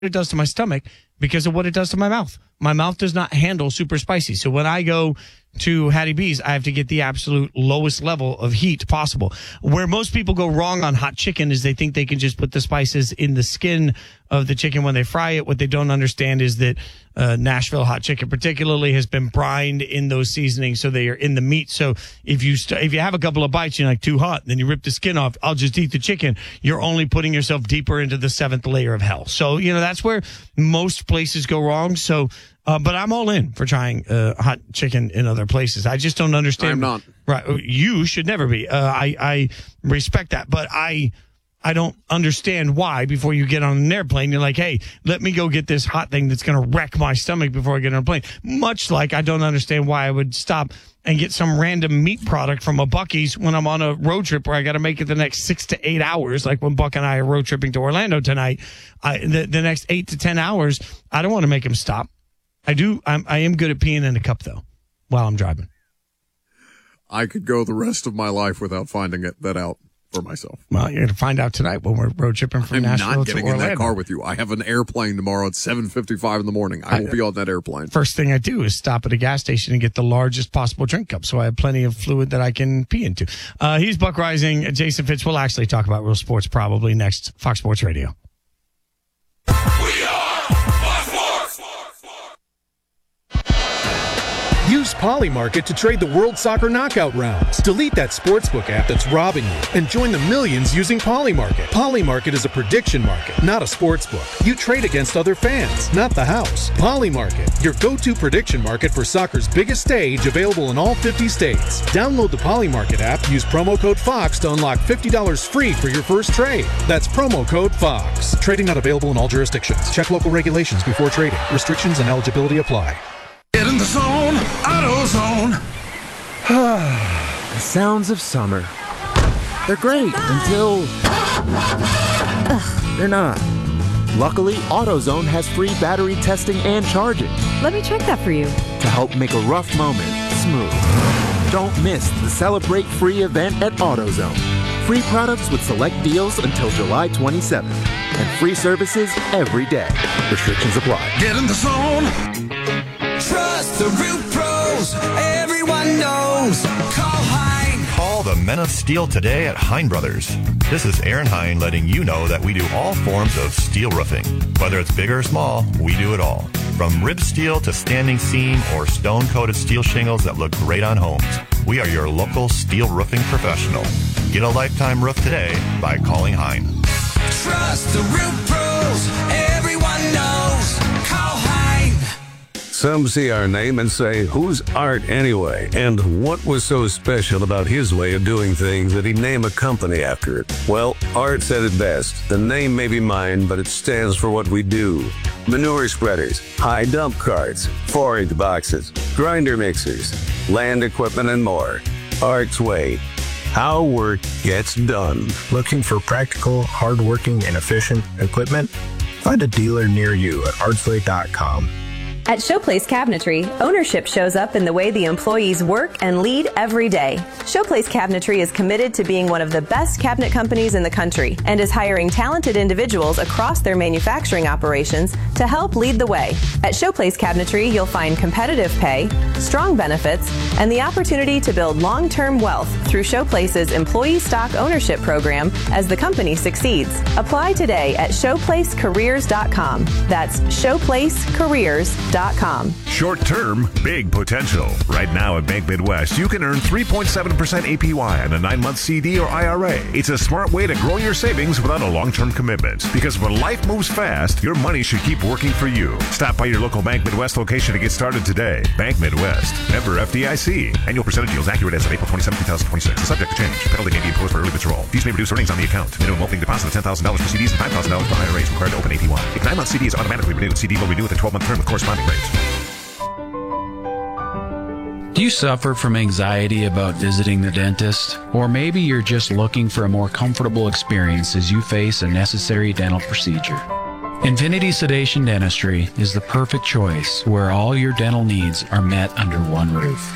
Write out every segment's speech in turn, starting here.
it does to my stomach because of what it does to my mouth. My mouth does not handle super spicy. So when I go to Hattie B's, I have to get the absolute lowest level of heat possible. Where most people go wrong on hot chicken is they think they can just put the spices in the skin of the chicken when they fry it. What they don't understand is that Nashville hot chicken particularly has been brined in those seasonings, so they are in the meat. So if you have a couple of bites, you're like too hot, and then you rip the skin off, I'll just eat the chicken. You're only putting yourself deeper into the seventh layer of hell. So, that's where most places go wrong. So, but I'm all in for trying hot chicken in other places. I just don't understand. I'm not. Right. You should never be. I respect that, but I don't understand why before you get on an airplane, you're like, hey, let me go get this hot thing that's going to wreck my stomach before I get on a plane. Much like I don't understand why I would stop and get some random meat product from a Buc-ee's when I'm on a road trip where I got to make it the next 6 to 8 hours. Like when Buck and I are road tripping to Orlando tonight, the next 8 to 10 hours, I don't want to make him stop. I am good at peeing in a cup though while I'm driving. I could go the rest of my life without finding that out for myself. Well, you're going to find out tonight when we're road tripping from Nashville to Orlando. I'm not getting in that car with you. I have an airplane tomorrow at 7:55 in the morning. I will be on that airplane. First thing I do is stop at a gas station and get the largest possible drink cup, so I have plenty of fluid that I can pee into. He's Buck Rising. Jason Fitz. We'll actually talk about real sports probably next. Fox Sports Radio. Use Polymarket to trade the World Soccer Knockout rounds. Delete that sportsbook app that's robbing you and join the millions using Polymarket. Polymarket is a prediction market, not a sportsbook. You trade against other fans, not the house. Polymarket, your go-to prediction market for soccer's biggest stage, available in all 50 states. Download the Polymarket app, use promo code FOX to unlock $50 free for your first trade. That's promo code FOX. Trading not available in all jurisdictions. Check local regulations before trading. Restrictions and eligibility apply. Get in the zone, AutoZone. The sounds of summer. They're great until they're not. Luckily, AutoZone has free battery testing and charging. Let me check that for you. To help make a rough moment smooth. Don't miss the Celebrate Free event at AutoZone. Free products with select deals until July 27th. And free services every day. Restrictions apply. Get in the zone. Trust the real pros. Everyone knows. Call Hein. Call the Men of Steel today at Hein Brothers. This is Aaron Hein letting you know that we do all forms of steel roofing. Whether it's big or small, we do it all. From rib steel to standing seam or stone-coated steel shingles that look great on homes. We are your local steel roofing professional. Get a lifetime roof today by calling Hein. Trust the real pros. Everyone knows. Call Hein. Some see our name and say, who's Art anyway? And what was so special about his way of doing things that he'd name a company after it? Well, Art said it best. The name may be mine, but it stands for what we do. Manure spreaders, high dump carts, forage boxes, grinder mixers, land equipment, and more. Art's Way. How work gets done. Looking for practical, hardworking, and efficient equipment? Find a dealer near you at artsway.com. At Showplace Cabinetry, ownership shows up in the way the employees work and lead every day. Showplace Cabinetry is committed to being one of the best cabinet companies in the country and is hiring talented individuals across their manufacturing operations to help lead the way. At Showplace Cabinetry, you'll find competitive pay, strong benefits, and the opportunity to build long-term wealth through Showplace's employee stock ownership program as the company succeeds. Apply today at showplacecareers.com. That's showplacecareers.com. Short term, big potential. Right now at Bank Midwest, you can earn 3.7% APY on a 9-month CD or IRA. It's a smart way to grow your savings without a long-term commitment. Because when life moves fast, your money should keep working for you. Stop by your local Bank Midwest location to get started today. Bank Midwest, member FDIC. Annual percentage yields accurate as of April 27, 2026. Subject to change. Penalty may be imposed for early withdrawal. Fees may reduce earnings on the account. Minimum opening deposit of $10,000 for CDs and $5,000 for IRAs required to open APY. If 9-month CD is automatically renewed, CD will renew with a 12-month term with corresponding rates. Do you suffer from anxiety about visiting the dentist? Or maybe you're just looking for a more comfortable experience as you face a necessary dental procedure. Infinity Sedation Dentistry is the perfect choice where all your dental needs are met under one roof.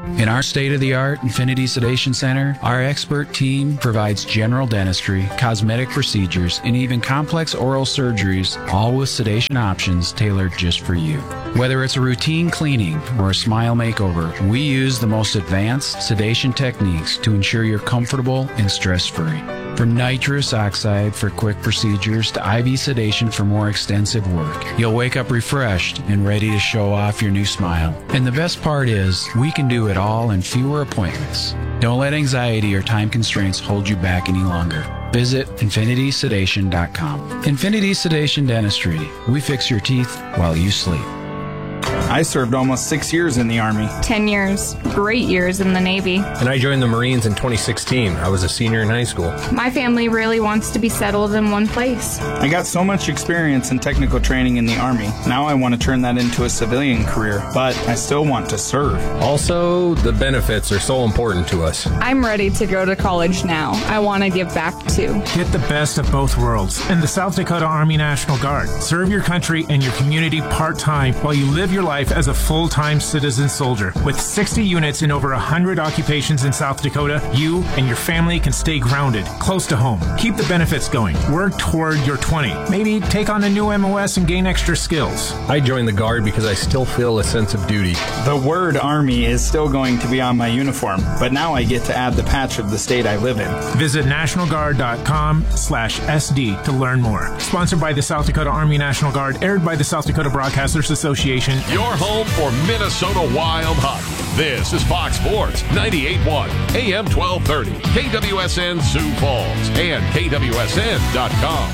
In our state-of-the-art Infinity Sedation Center, our expert team provides general dentistry, cosmetic procedures, and even complex oral surgeries, all with sedation options tailored just for you. Whether it's a routine cleaning or a smile makeover, we use the most advanced sedation techniques to ensure you're comfortable and stress-free. From nitrous oxide for quick procedures to IV sedation for more extensive work, you'll wake up refreshed and ready to show off your new smile. And the best part is, we can do it all in fewer appointments. Don't let anxiety or time constraints hold you back any longer. Visit infinitysedation.com. Infinity Sedation Dentistry. We fix your teeth while you sleep. I served almost 6 years in the Army. 10 years. Great years in the Navy. And I joined the Marines in 2016. I was a senior in high school. My family really wants to be settled in one place. I got so much experience in technical training in the Army. Now I want to turn that into a civilian career, but I still want to serve. Also, the benefits are so important to us. I'm ready to go to college now. I want to give back too. Get the best of both worlds in the South Dakota Army National Guard. Serve your country and your community part-time while you live your life as a full-time citizen soldier. With 60 units in over 100 occupations in South Dakota, you and your family can stay grounded, close to home. Keep the benefits going. Work toward your 20. Maybe take on a new MOS and gain extra skills. I joined the Guard because I still feel a sense of duty. The word Army is still going to be on my uniform, but now I get to add the patch of the state I live in. Visit nationalguard.com/SD to learn more. Sponsored by the South Dakota Army National Guard, aired by the South Dakota Broadcasters Association. Your home for Minnesota Wild hockey. This is Fox Sports 98.1 AM 1230 KWSN Sioux Falls and KWSN.com.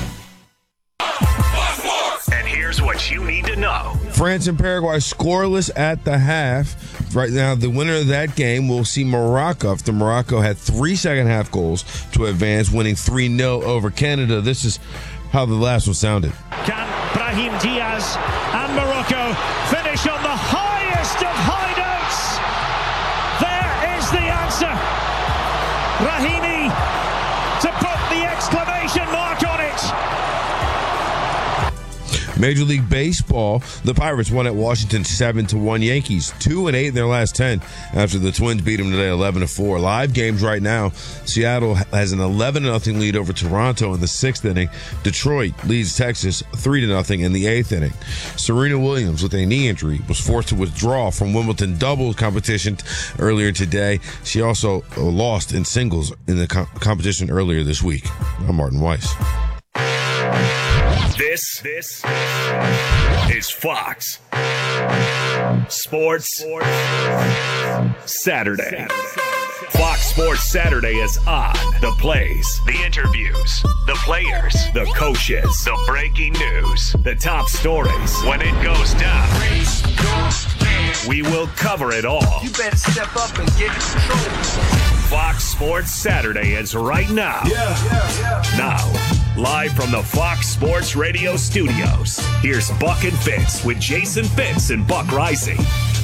And here's what you need to know. France and Paraguay scoreless at the half. Right now, the winner of that game will see Morocco. After Morocco had 3 second-half goals to advance, winning 3-0 over Canada. This is how the last one sounded. Can Brahim Diaz and Morocco finish on the highest of high notes? There is the answer. Rahimi to put the exclamation mark on it. Major League Baseball, the Pirates won at Washington 7-1 Yankees, 2-8 in their last 10 after the Twins beat them today 11-4. Live games right now. Seattle has an 11-0 lead over Toronto in the 6th inning. Detroit leads Texas 3-0 in the 8th inning. Serena Williams, with a knee injury, was forced to withdraw from Wimbledon doubles competition earlier today. She also lost in singles in the competition earlier this week. I'm Martin Weiss. This is Fox Sports Saturday. Fox Sports Saturday is on. The plays, the interviews, the players, the coaches, the breaking news, the top stories. When it goes down, we will cover it all. You better step up and get in control. Fox Sports Saturday is right now. Now, live from the Fox Sports Radio studios, here's Buck and Fitz with Jason Fitz and Buck Rising.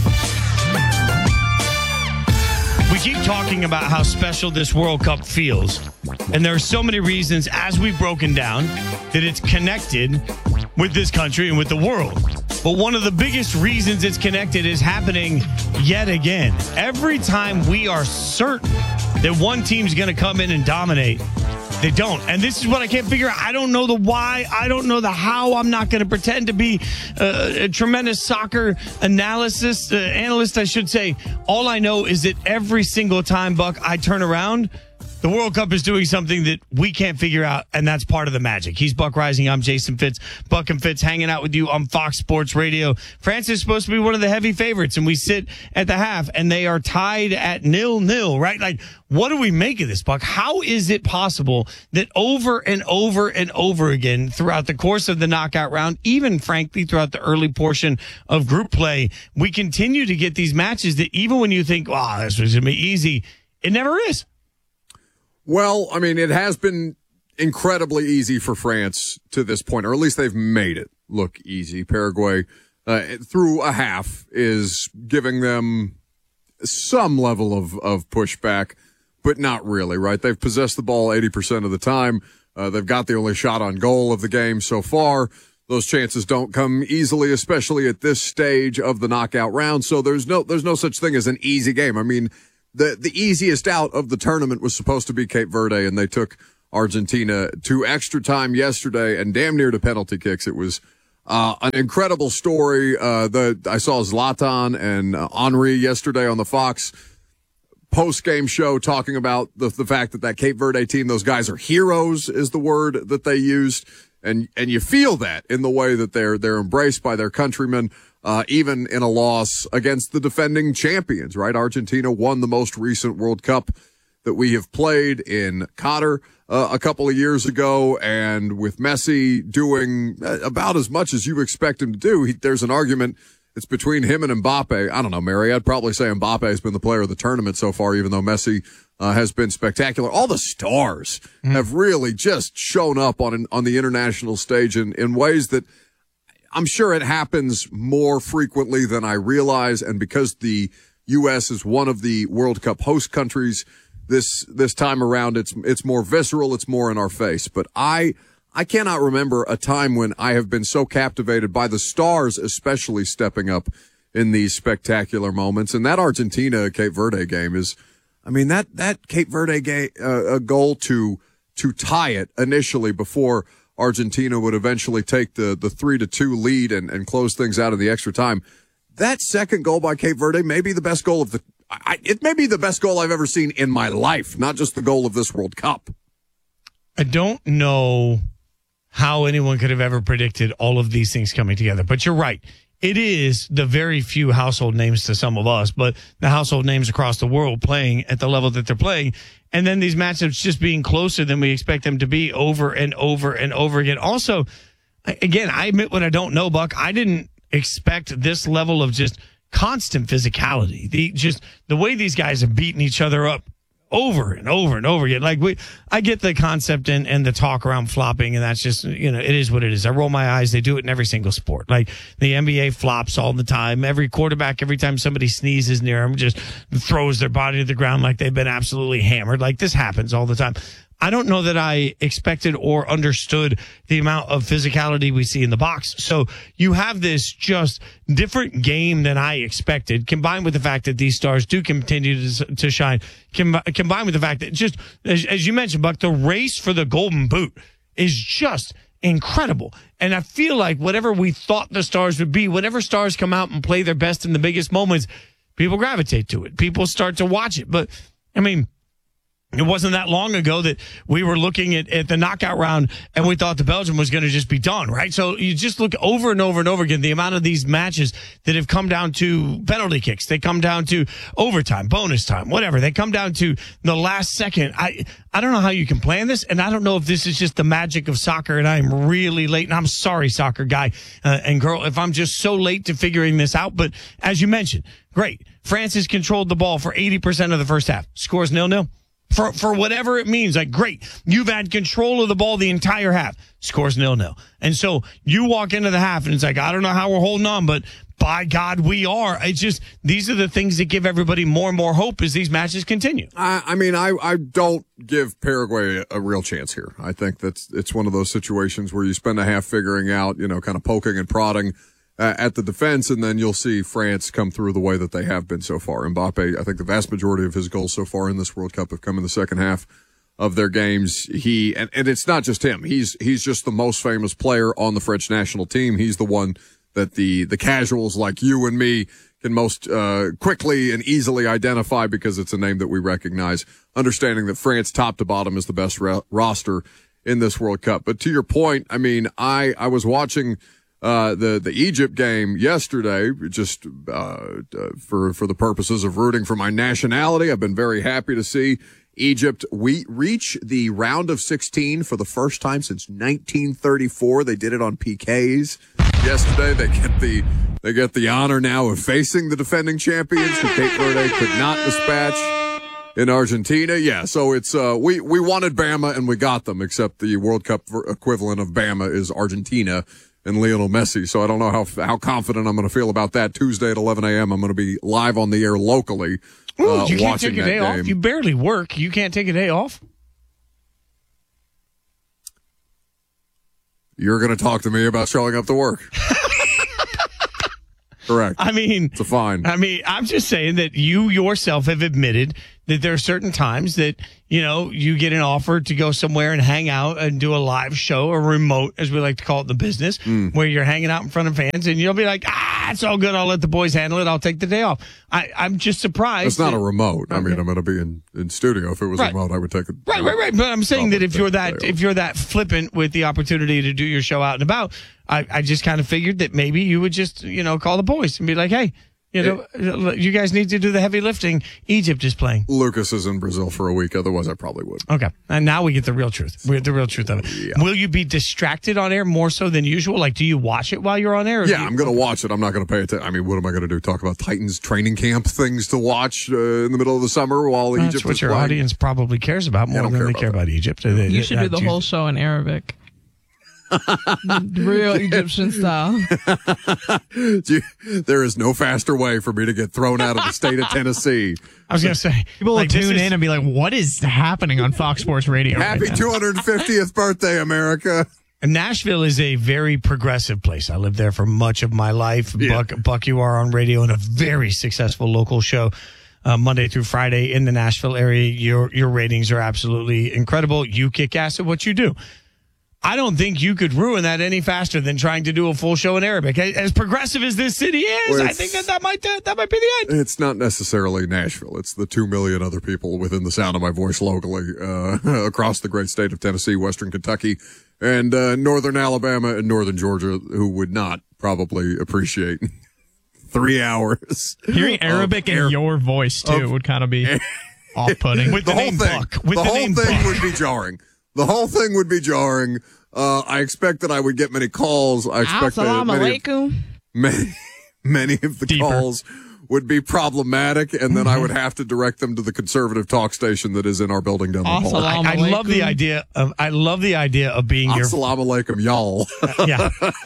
We keep talking about how special this World Cup feels. And there are so many reasons, as we've broken down, that it's connected with this country and with the world. But one of the biggest reasons it's connected is happening yet again. Every time we are certain that one team's going to come in and dominate, they don't. And this is what I can't figure out. I don't know the why. I don't know the how. I'm not going to pretend to be a tremendous soccer analyst, I should say. All I know is that every single time, Buck, I turn around, the World Cup is doing something that we can't figure out, and that's part of the magic. He's Buck Rising. I'm Jason Fitz. Buck and Fitz hanging out with you on Fox Sports Radio. France is supposed to be one of the heavy favorites, and we sit at the half, and they are tied at 0-0, right? Like, what do we make of this, Buck? How is it possible that over and over and over again throughout the course of the knockout round, even, frankly, throughout the early portion of group play, we continue to get these matches that even when you think, wow, this was going to be easy, it never is. Well, I mean, it has been incredibly easy for France to this point, or at least they've made it look easy. Paraguay, through a half, is giving them some level of pushback, but not really, right? They've possessed the ball 80% of the time. They've got the only shot on goal of the game so far. those chances don't come easily, especially at this stage of the knockout round. So there's no such thing as an easy game. I mean, the easiest out of the tournament was supposed to be Cape Verde, and they took Argentina to extra time yesterday and damn near to penalty kicks. It was an incredible story. I saw Zlatan and Henry yesterday on the Fox post-game show talking about the fact that Cape Verde team, those guys are heroes is the word that they used. And you feel that in the way that they're embraced by their countrymen, even in a loss against the defending champions, right? Argentina won the most recent World Cup that we have played in Qatar a couple of years ago, and with Messi doing about as much as you expect him to do, there's an argument. It's between him and Mbappe. I don't know, Mary. I'd probably say Mbappe has been the player of the tournament so far, even though Messi has been spectacular. All the stars have really just shown up on the international stage in ways that I'm sure it happens more frequently than I realize. And because the U.S. is one of the World Cup host countries this time around, it's more visceral. It's more in our face. But I cannot remember a time when I have been so captivated by the stars, especially stepping up in these spectacular moments. And that Argentina-Cape Verde game is, I mean, that Cape Verde goal to tie it initially before Argentina would eventually take the 3-2 lead and close things out in the extra time. That second goal by Cape Verde may be the best goal of it may be the best goal I've ever seen in my life, not just the goal of this World Cup. I don't know how anyone could have ever predicted all of these things coming together, but you're right. It is the very few household names to some of us, but the household names across the world playing at the level that they're playing. And then these matchups just being closer than we expect them to be over and over and over again. Also, again, I admit what I don't know, Buck. I didn't expect this level of just constant physicality. The way these guys have beaten each other up over and over and over again. Like I get the concept and the talk around flopping, and that's just, it is what it is. I roll my eyes. They do it in every single sport. Like the NBA flops all the time. Every quarterback, every time somebody sneezes near them, just throws their body to the ground like they've been absolutely hammered. Like this happens all the time. I don't know that I expected or understood the amount of physicality we see in the box. So you have this just different game than I expected, combined with the fact that these stars do continue to shine, combined with the fact that just, as you mentioned, Buck, the race for the Golden Boot is just incredible. And I feel like whatever we thought the stars would be, whenever stars come out and play their best in the biggest moments, people gravitate to it. People start to watch it. But, I mean, it wasn't that long ago that we were looking at the knockout round and we thought the Belgium was going to just be done, right? So you just look over and over and over again, the amount of these matches that have come down to penalty kicks. They come down to overtime, bonus time, whatever. They come down to the last second. I don't know how you can plan this, and I don't know if this is just the magic of soccer, and I am really late, and I'm sorry, soccer guy and girl, if I'm just so late to figuring this out. But as you mentioned, great. France has controlled the ball for 80% of the first half. Scores 0-0. For whatever it means, like, great, you've had control of the ball the entire half. Scores 0-0. And so you walk into the half and it's like, I don't know how we're holding on, but by God, we are. It's just, these are the things that give everybody more and more hope as these matches continue. I mean, I don't give Paraguay a real chance here. I think it's one of those situations where you spend a half figuring out, kind of poking and prodding at the defense, and then you'll see France come through the way that they have been so far. Mbappe, I think the vast majority of his goals so far in this World Cup have come in the second half of their games. And it's not just him. He's just the most famous player on the French national team. He's the one that the casuals like you and me can most quickly and easily identify because it's a name that we recognize, understanding that France top to bottom is the best roster in this World Cup. But to your point, I mean, I was watching the Egypt game yesterday, just for the purposes of rooting for my nationality. I've been very happy to see Egypt reach the round of 16 for the first time since 1934. They did it on PKs yesterday. They get the honor now of facing the defending champions, who Cape Verde could not dispatch in Argentina. Yeah, so it's we wanted Bama and we got them, except the World Cup equivalent of Bama is Argentina and Lionel Messi. So I don't know how confident I'm going to feel about that. Tuesday at 11 a.m. I'm going to be live on the air locally. You can't take a day off? You barely work. You can't take a day off? you're going to talk to me about showing up to work. Correct. I mean, it's a fine. I mean, I'm just saying that you yourself have admitted that there are certain times that, you get an offer to go somewhere and hang out and do a live show, or remote, as we like to call it in the business, where you're hanging out in front of fans, and you'll be like, it's all good. I'll let the boys handle it. I'll take the day off. I'm just surprised. It's not a remote. Okay. I mean, I'm going to be in studio. If it was remote, I would take it. Right. But I'm saying that if you're that flippant with the opportunity to do your show out and about, I just kind of figured that maybe you would just, call the boys and be like, hey, you guys need to do the heavy lifting. Egypt is playing. Lucas is in Brazil for a week. Otherwise, I probably would. Okay. And now we get the real truth. We get the real truth of it. Yeah. Will you be distracted on air more so than usual? Like, do you watch it while you're on air? Yeah, I'm going to watch it. I'm not going to pay attention. I mean, what am I going to do? Talk about Titans training camp things to watch in the middle of the summer while Egypt is playing? That's what your audience probably cares about more than they care about Egypt. You should do the whole show in Arabic. Real Egyptian style. There is no faster way for me to get thrown out of the state of Tennessee. I was going to say, people will tune in and be like, what is happening on Fox Sports Radio? Happy 250th birthday, America. Nashville is a very progressive place. I lived there for much of my life. Yeah. Buck, you are on radio in a very successful local show. Monday through Friday in the Nashville area. Your ratings are absolutely incredible. You kick ass at what you do. I don't think you could ruin that any faster than trying to do a full show in Arabic. As progressive as this city is, I think that might be the end. It's not necessarily Nashville. It's the 2 million other people within the sound of my voice locally across the great state of Tennessee, Western Kentucky, and Northern Alabama and Northern Georgia who would not probably appreciate 3 hours. Hearing Arabic in your voice, too, would kind of be off-putting. The whole thing would be jarring. The whole thing would be jarring. I expect that I would get many calls. I expect that many of the calls would be problematic, and then I would have to direct them to the conservative talk station that is in our building down the hall. I love the idea of being your Assalamu alaikum, y'all. Yeah.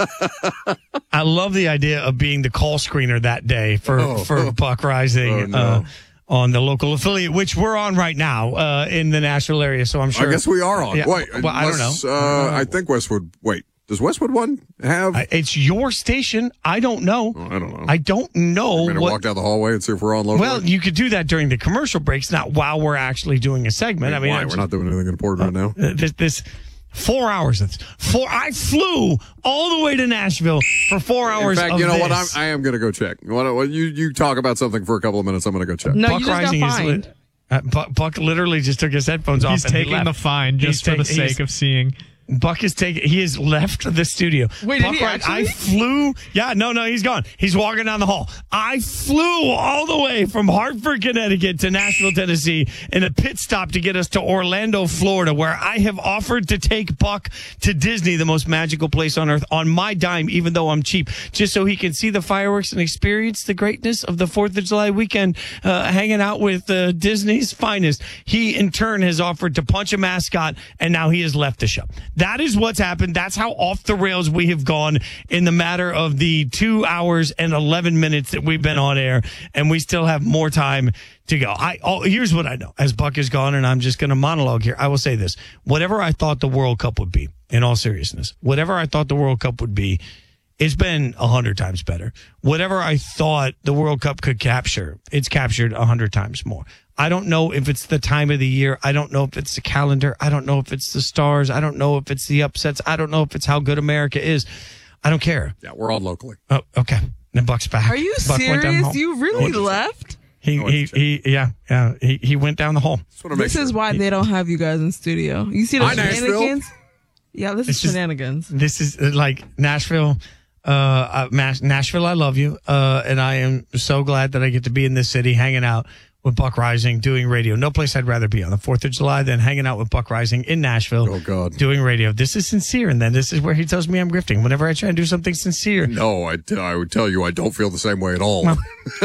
I love the idea of being the call screener that day for Buck Rising. On the local affiliate, which we're on right now in the Nashville area. So I'm sure. I guess we are on. Yeah. Wait, well, I don't know. I think Westwood. Wait, does Westwood One have? It's your station. I don't know. I don't know. I don't know. I'm walk down the hallway and see if we're on locally. Well, you could do that during the commercial breaks, not while we're actually doing a segment. Why? We're not doing anything important right now. This 4 hours. I flew all the way to Nashville for 4 hours. In fact, you know what? I am going to go check. You talk about something for a couple of minutes. I'm going to go check. No, Buck you just got fined. Buck literally just took his headphones off. He's taking the fine just for the sake of seeing. Buck he has left the studio. Wait, did he actually? I flew. Yeah, no, he's gone. He's walking down the hall. I flew all the way from Hartford, Connecticut to Nashville, Tennessee in a pit stop to get us to Orlando, Florida, where I have offered to take Buck to Disney, the most magical place on earth, on my dime, even though I'm cheap, just so he can see the fireworks and experience the greatness of the 4th of July weekend, hanging out with Disney's finest. He, in turn, has offered to punch a mascot, and now he has left the show. That is what's happened. That's how off the rails we have gone in the matter of the 2 hours and 11 minutes that we've been on air, and we still have more time to go. Here's what I know. As Buck is gone, and I'm just going to monologue here, I will say this. Whatever I thought the World Cup would be, in all seriousness, whatever I thought the World Cup would be, it's been 100 times better. Whatever I thought the World Cup could capture, it's captured 100 times more. I don't know if it's the time of the year. I don't know if it's the calendar. I don't know if it's the stars. I don't know if it's the upsets. I don't know if it's how good America is. I don't care. Yeah, we're on locally. Oh, okay. Then Buck's back. Are you serious? You really left? He went down the hall. This is why they don't have you guys in studio. You see the shenanigans? Yeah, this is shenanigans. This is like Nashville. Nashville, I love you. And I am so glad that I get to be in this city hanging out with Buck Rising, doing radio. No place I'd rather be on the 4th of July than hanging out with Buck Rising in Nashville. Oh, God. Doing radio. This is sincere, and then this is where he tells me I'm grifting. Whenever I try and do something sincere. No, I would tell you I don't feel the same way at all. Well,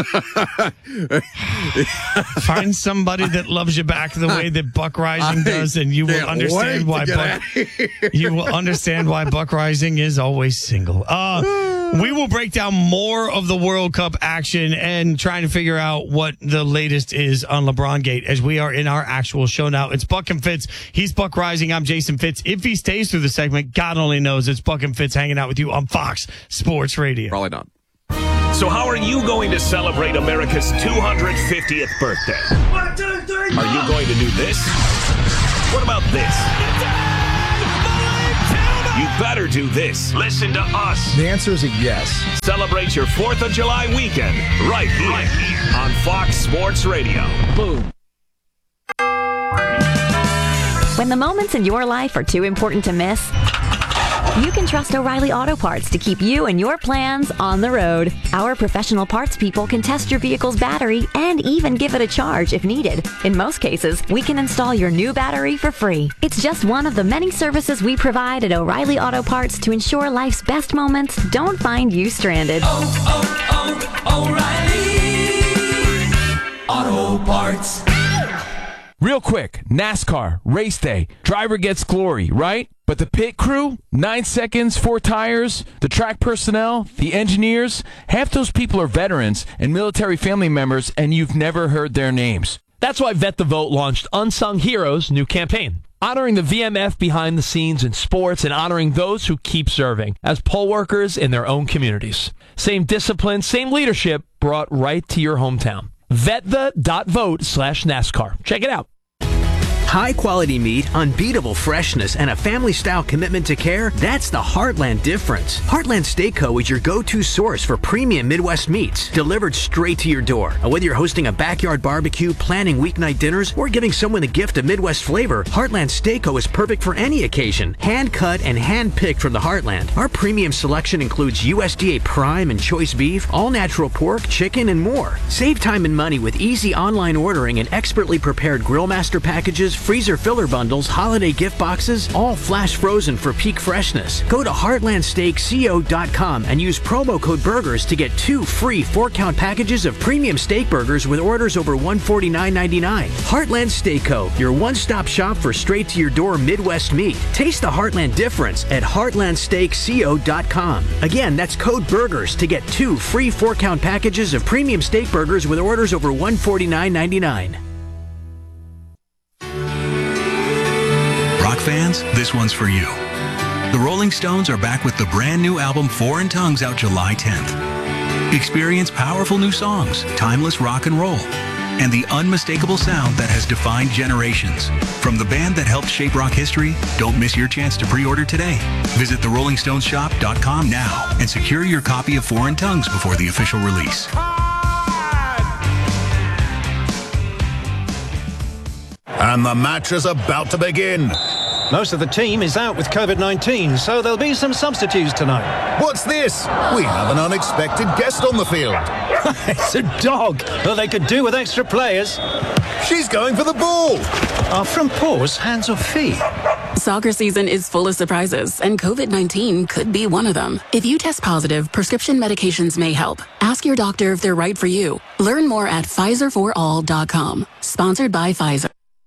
find somebody that loves you back the way that Buck Rising does, and you will understand why Buck. You will understand why Buck Rising is always single. We will break down more of the World Cup action and trying to figure out what the latest is on LeBron Gate as we are in our actual show now. It's Buck and Fitz. He's Buck Rising. I'm Jason Fitz. If he stays through the segment, God only knows. It's Buck and Fitz hanging out with you on Fox Sports Radio. Probably not. So how are you going to celebrate America's 250th birthday? 1, 2, 3. Are you going to do this? What about this? You better do this. Listen to us. The answer is a yes. Celebrate your 4th of July weekend right here on Fox Sports Radio. Boom. When the moments in your life are too important to miss, you can trust O'Reilly Auto Parts to keep you and your plans on the road. Our professional parts people can test your vehicle's battery and even give it a charge if needed. In most cases, we can install your new battery for free. It's just one of the many services we provide at O'Reilly Auto Parts to ensure life's best moments don't find you stranded. O'Reilly Auto Parts. Real quick, NASCAR, race day, driver gets glory, right? But the pit crew, 9 seconds, 4 tires, the track personnel, the engineers, half those people are veterans and military family members, and you've never heard their names. That's why Vet the Vote launched Unsung Heroes' new campaign, honoring the VMF behind the scenes in sports and honoring those who keep serving as poll workers in their own communities. Same discipline, same leadership brought right to your hometown. VetThe.vote/NASCAR. Check it out. High quality meat, unbeatable freshness, and a family style commitment to care, that's the Heartland difference. Heartland Steak Co. is your go-to source for premium Midwest meats, delivered straight to your door. And whether you're hosting a backyard barbecue, planning weeknight dinners, or giving someone a gift of Midwest flavor, Heartland Steak Co. is perfect for any occasion. Hand cut and hand picked from the Heartland. Our premium selection includes USDA prime and choice beef, all natural pork, chicken, and more. Save time and money with easy online ordering and expertly prepared Grill Master packages, freezer filler bundles, holiday gift boxes, all flash frozen for peak freshness. Go to heartlandsteakco.com and use promo code BURGERS to get 2 free 4-count packages of premium steak burgers with orders over $149.99. Heartland Steak Co., your one-stop shop for straight-to-your-door Midwest meat. Taste the Heartland difference at heartlandsteakco.com. Again, that's code BURGERS to get 2 free 4-count packages of premium steak burgers with orders over $149.99. Rock fans, this one's for you. The Rolling Stones are back with the brand new album Foreign Tongues out July 10th. Experience powerful new songs, timeless rock and roll, and the unmistakable sound that has defined generations. From the band that helped shape rock history, don't miss your chance to pre-order today. Visit therollingstoneshop.com now and secure your copy of Foreign Tongues before the official release. And the match is about to begin. Most of the team is out with COVID-19, so there'll be some substitutes tonight. What's this? We have an unexpected guest on the field. It's a dog. Well, they could do with extra players. She's going for the ball. Are from paws, hands or feet? Soccer season is full of surprises, and COVID-19 could be one of them. If you test positive, prescription medications may help. Ask your doctor if they're right for you. Learn more at PfizerForAll.com. Sponsored by Pfizer.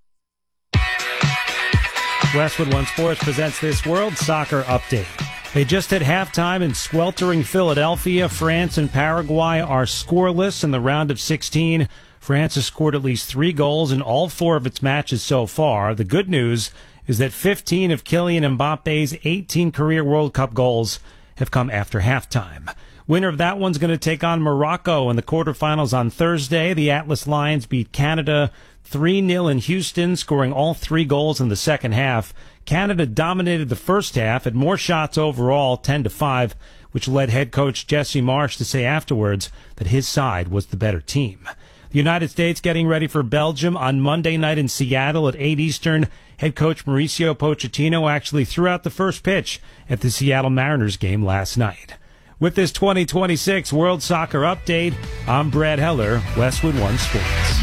Westwood One Sports presents this World Soccer Update. They just hit halftime in sweltering Philadelphia. France and Paraguay are scoreless in the round of 16. France has scored at least 3 goals in all 4 of its matches so far. The good news is that 15 of Kylian Mbappe's 18 career World Cup goals have come after halftime. Winner of that one's going to take on Morocco in the quarterfinals on Thursday. The Atlas Lions beat Canada 3-0 in Houston, scoring all 3 goals in the second half. Canada dominated the first half, had more shots overall, 10-5, which led head coach Jesse Marsch to say afterwards that his side was the better team. The United States getting ready for Belgium on Monday night in Seattle at 8 Eastern. Head coach Mauricio Pochettino actually threw out the first pitch at the Seattle Mariners game last night. With this 2026 World Soccer Update, I'm Brad Heller, Westwood One Sports.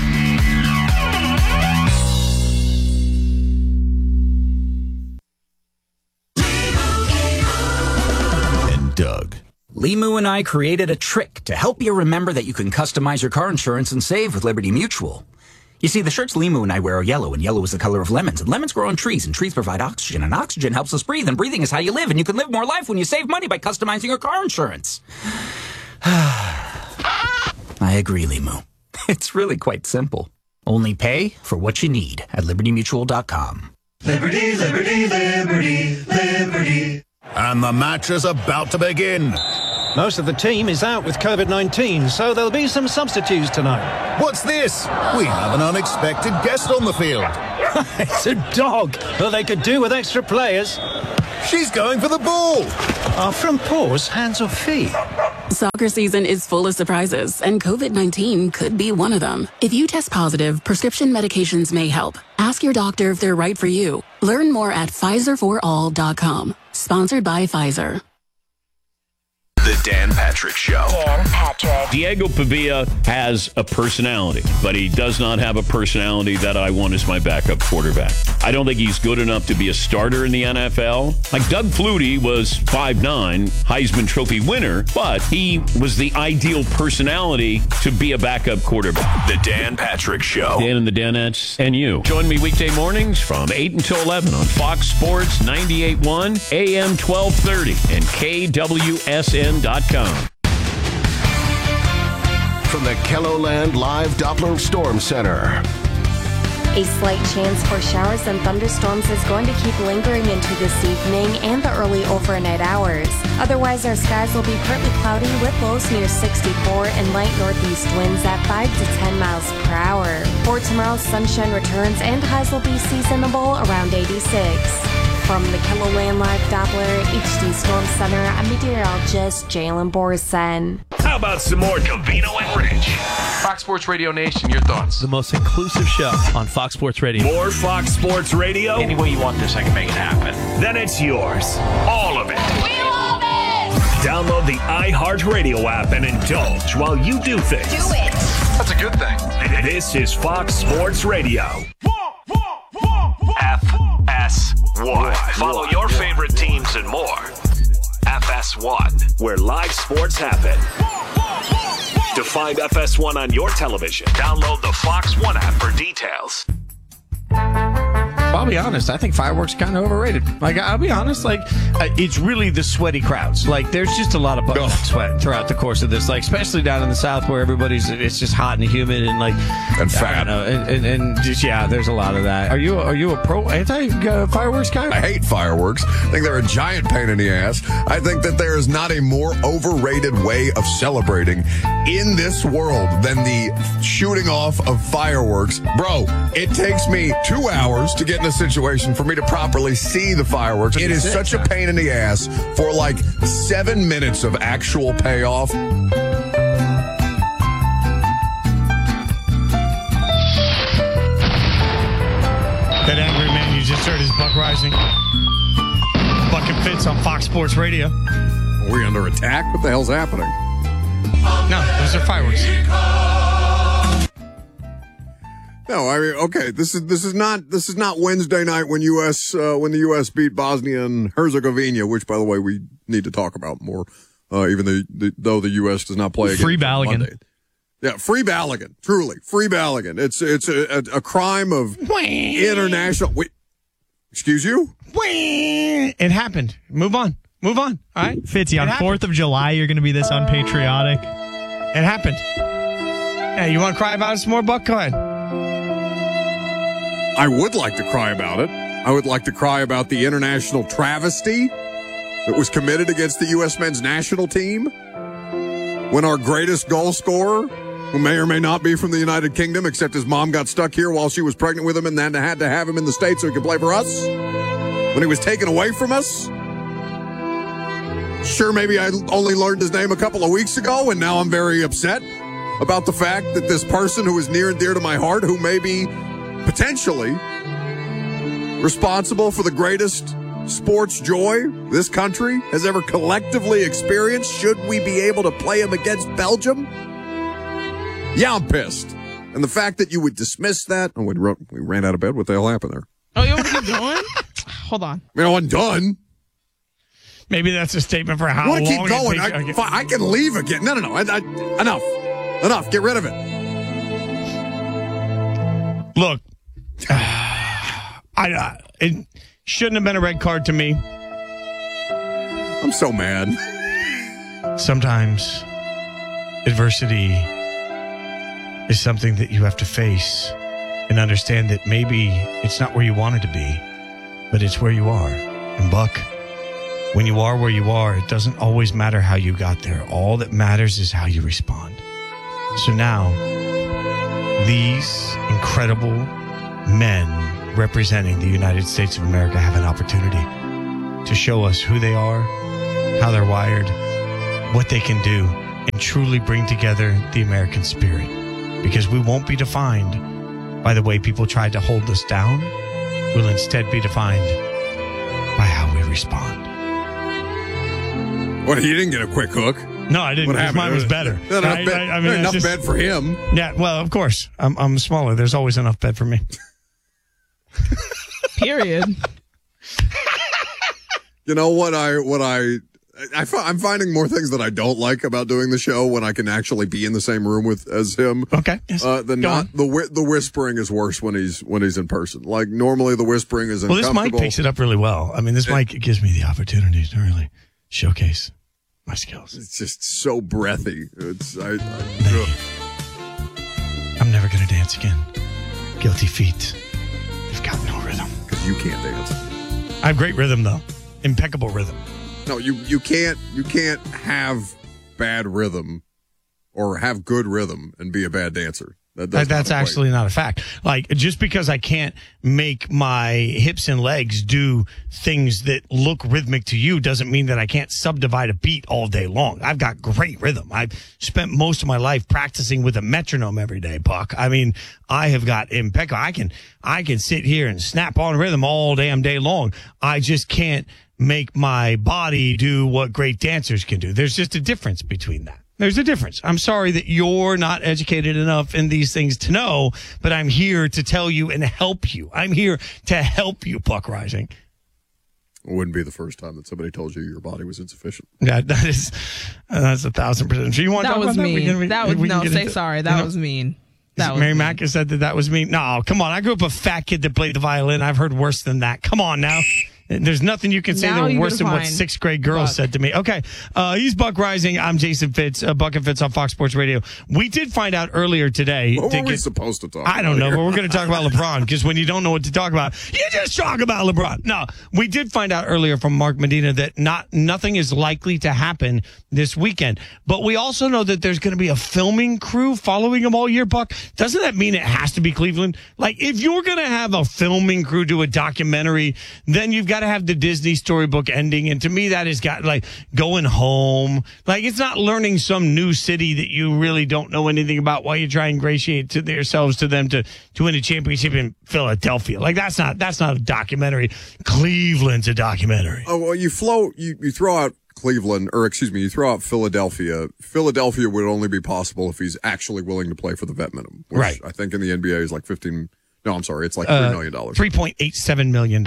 Doug. Limu and I created a trick to help you remember that you can customize your car insurance and save with Liberty Mutual. You see, the shirts Limu and I wear are yellow, and yellow is the color of lemons. And lemons grow on trees, and trees provide oxygen, and oxygen helps us breathe, and breathing is how you live, and you can live more life when you save money by customizing your car insurance. I agree, Limu. It's really quite simple. Only pay for what you need at LibertyMutual.com. Liberty, liberty, liberty, liberty. And the match is about to begin. Most of the team is out with COVID-19, so there'll be some substitutes tonight. What's this? We have an unexpected guest on the field. It's a dog. Well, they could do with extra players. She's going for the ball. From paws, hands or feet? Soccer season is full of surprises, and COVID-19 could be one of them. If you test positive, prescription medications may help. Ask your doctor if they're right for you. Learn more at PfizerForAll.com. Sponsored by Pfizer. The Dan Patrick Show. Dan Patrick. Diego Pavia has a personality, but he does not have a personality that I want as my backup quarterback. I don't think he's good enough to be a starter in the NFL. Like Doug Flutie was 5'9", Heisman Trophy winner, but he was the ideal personality to be a backup quarterback. The Dan Patrick Show. Dan and the Danettes and you. Join me weekday mornings from 8 until 11 on Fox Sports 98.1, AM 1230, and KWSN.com. From the KELOLAND Live Doppler Storm Center. A slight chance for showers and thunderstorms is going to keep lingering into this evening and the early overnight hours. Otherwise, our skies will be partly cloudy with lows near 64 and light northeast winds at 5 to 10 miles per hour. For tomorrow, sunshine returns and highs will be seasonable around 86. From the KELOLAND Live Doppler HD Storm Center, I'm meteorologist Jalen Borson. How about some more Covino and Rich? Fox Sports Radio Nation, your thoughts? The most inclusive show on Fox Sports Radio. More Fox Sports Radio? Any way you want this, I can make it happen. Then it's yours. All of it. We love it! Download the iHeartRadio app and indulge while you do things. Do it! That's a good thing. This is Fox Sports Radio. FS1. Follow your favorite teams and more. FS1, where live sports happen. To find FS1 on your television, download the Fox One app for details. I'll be honest. I think fireworks kind of overrated. Like, I'll be honest. Like, it's really the sweaty crowds. Like, there's just a lot of butt sweat throughout the course of this. Like, especially down in the South where it's just hot and humid and like fat. And just there's a lot of that. Are you a pro anti fireworks guy? I hate fireworks. I think they're a giant pain in the ass. I think that there is not a more overrated way of celebrating in this world than the shooting off of fireworks. Bro, it takes me 2 hours to get in a situation for me to properly see the fireworks. It is such a pain in the ass for like 7 minutes of actual payoff. That angry man you just heard is Buck Rising. Buck and Fitz on Fox Sports Radio. Are we under attack? What the hell's happening? No, those are fireworks. No, I mean, okay. This is not Wednesday night when the U.S. beat Bosnia and Herzegovina, which, by the way, we need to talk about more. Even though the U.S. does not play again. Free Balogun. Yeah, free Balogun. Truly, free Balogun. It's a crime of international. Wait, excuse you? It happened. Move on. All right, Fitzy, on 4th of July, you're going to be this unpatriotic. It happened. Yeah, you want to cry about it some more, Buck? Go ahead. I would like to cry about it. I would like to cry about the international travesty that was committed against the U.S. men's national team when our greatest goal scorer, who may or may not be from the United Kingdom, except his mom got stuck here while she was pregnant with him and then had to have him in the States so he could play for us, when he was taken away from us. Sure, maybe I only learned his name a couple of weeks ago, and now I'm very upset about the fact that this person who is near and dear to my heart, who may be potentially responsible for the greatest sports joy this country has ever collectively experienced, should we be able to play him against Belgium? Yeah, I'm pissed. And the fact that you would dismiss that, we ran out of bed. What the hell happened there? Oh, you want to keep going? Hold on. I mean, I wasn't done. Maybe that's a statement for how long. I want to keep going. I can leave again. No. Enough. Get rid of it. Look, it shouldn't have been a red card to me. I'm so mad. Sometimes adversity is something that you have to face and understand that maybe it's not where you wanted to be, but it's where you are. And Buck, when you are where you are, it doesn't always matter how you got there. All that matters is how you respond. So now, these incredible men representing the United States of America have an opportunity to show us who they are, how they're wired, what they can do, and truly bring together the American spirit. Because we won't be defined by the way people tried to hold us down. We'll instead be defined by how we respond. What, you didn't get a quick hook? No, I didn't. Because mine was better. Enough bed for him. Yeah, well, of course. I'm smaller. There's always enough bed for me. Period. You know what I'm finding more things that I don't like about doing the show when I can actually be in the same room as him. Okay. Yes. The whispering is worse when he's in person. Like normally the whispering is uncomfortable. Well, this mic picks it up really well. I mean, this mic gives me the opportunity to really showcase my skills. It's just so breathy. I'm never going to dance again. Guilty feet. You've got no rhythm. Because you can't dance. I have great rhythm, though. Impeccable rhythm. No, you can't have bad rhythm or have good rhythm and be a bad dancer. That's actually not a fact. Like, just because I can't make my hips and legs do things that look rhythmic to you doesn't mean that I can't subdivide a beat all day long. I've got great rhythm. I've spent most of my life practicing with a metronome every day, Buck. I mean, I have got impeccable. I can sit here and snap on rhythm all damn day long. I just can't make my body do what great dancers can do. There's just a difference between that. There's a difference. I'm sorry that you're not educated enough in these things to know, but I'm here to tell you and help you. I'm here to help you, Buck Rising. It wouldn't be the first time that somebody told you your body was insufficient. That's 1,000%. So you want to talk about mean. That? Sorry. That was mean. Mary Mack has said that was mean. No, come on. I grew up a fat kid that played the violin. I've heard worse than that. Come on now. There's nothing you can say that worse than what sixth grade girls said to me. Okay. He's Buck Rising. I'm Jason Fitz. Buck and Fitz on Fox Sports Radio. We did find out earlier today. What were we supposed to talk about? I don't know, but we're going to talk about LeBron because when you don't know what to talk about, you just talk about LeBron. No, we did find out earlier from Mark Medina that nothing is likely to happen this weekend. But we also know that there's going to be a filming crew following him all year, Buck. Doesn't that mean it has to be Cleveland? Like, if you're going to have a filming crew do a documentary, then you've got to have the Disney storybook ending. And to me, that has got like going home. Like, it's not learning some new city that you really don't know anything about while you try and ingratiate yourselves to them to win a championship in Philadelphia. Like, that's not a documentary. Cleveland's a documentary. Oh, well, you throw out Cleveland, you throw out Philadelphia. Philadelphia would only be possible if he's actually willing to play for the vet minimum, which right. I think in the NBA is like it's like $3 million. $3.87 million.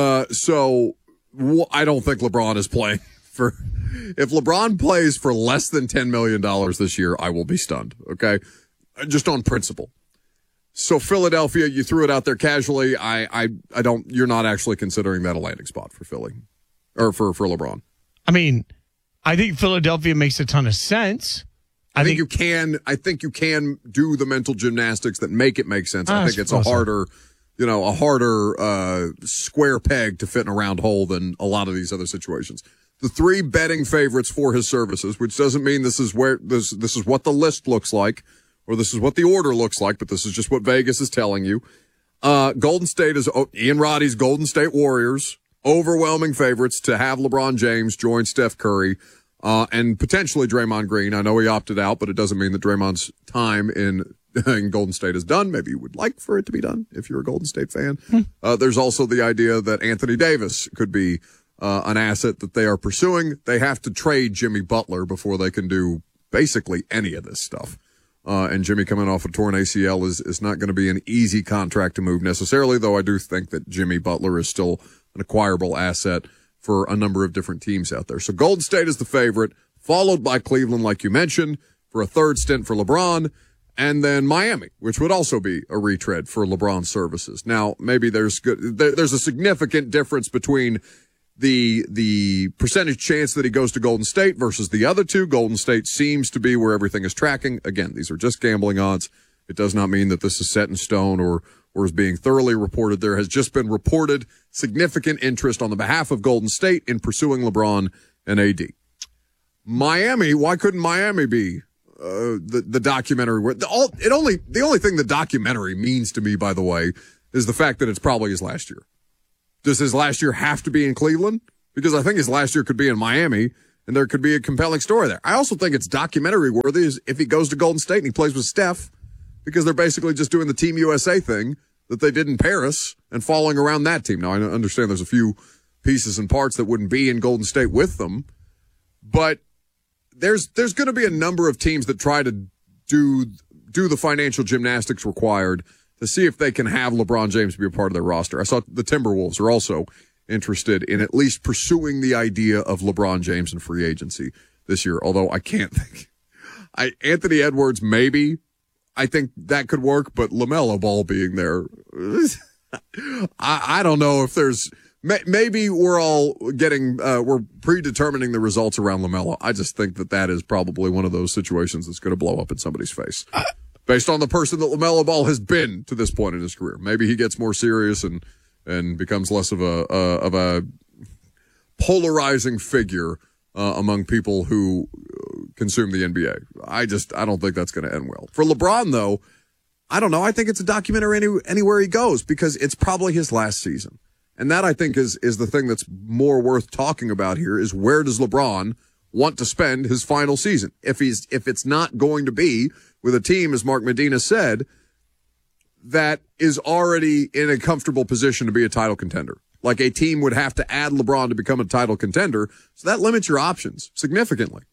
So I don't think LeBron is playing for. If LeBron plays for less than $10 million this year, I will be stunned. Okay, just on principle. So Philadelphia, you threw it out there casually. I don't. You're not actually considering that a landing spot for Philly or for LeBron. I mean, I think Philadelphia makes a ton of sense. I think you can do the mental gymnastics that make it make sense. I think it's a harder square peg to fit in a round hole than a lot of these other situations. The three betting favorites for his services, which doesn't mean this is what the list looks like or this is what the order looks like, but this is just what Vegas is telling you. Golden State is Ian Roddy's Golden State Warriors, overwhelming favorites to have LeBron James join Steph Curry. And potentially Draymond Green. I know he opted out, but it doesn't mean that Draymond's time in Golden State is done. Maybe you would like for it to be done if you're a Golden State fan. There's also the idea that Anthony Davis could be an asset that they are pursuing. They have to trade Jimmy Butler before they can do basically any of this stuff. And Jimmy coming off a torn ACL is not going to be an easy contract to move necessarily, though I do think that Jimmy Butler is still an acquirable asset for a number of different teams out there. So Golden State is the favorite, followed by Cleveland, like you mentioned, for a third stint for LeBron. and then Miami, which would also be a retread for LeBron's services. Now, maybe there's a significant difference between the percentage chance that he goes to Golden State versus the other two. Golden State seems to be where everything is tracking. Again, these are just gambling odds. It does not mean that this is set in stone or is being thoroughly reported. There has just been reported significant interest on the behalf of Golden State in pursuing LeBron and AD. Miami, why couldn't Miami be the documentary? The only thing the documentary means to me, by the way, is the fact that it's probably his last year. Does his last year have to be in Cleveland? Because I think his last year could be in Miami, and there could be a compelling story there. I also think it's documentary worthy if he goes to Golden State and he plays with Steph, because they're basically just doing the Team USA thing that they did in Paris and following around that team. Now, I understand there's a few pieces and parts that wouldn't be in Golden State with them, but there's going to be a number of teams that try to do the financial gymnastics required to see if they can have LeBron James be a part of their roster. I saw the Timberwolves are also interested in at least pursuing the idea of LeBron James in free agency this year, although I can't think. Anthony Edwards, maybe. I think that could work, but LaMelo Ball being there, I don't know if there's... Maybe we're all we're predetermining the results around LaMelo. I just think that is probably one of those situations that's going to blow up in somebody's face. Based on the person that LaMelo Ball has been to this point in his career. Maybe he gets more serious and becomes less of a polarizing figure among people who consume the NBA. I don't think that's going to end well. For LeBron, though, I don't know. I think it's a documentary anywhere he goes because it's probably his last season. And that, I think, is the thing that's more worth talking about here is where does LeBron want to spend his final season? If it's not going to be with a team, as Mark Medina said, that is already in a comfortable position to be a title contender. Like a team would have to add LeBron to become a title contender. So that limits your options significantly.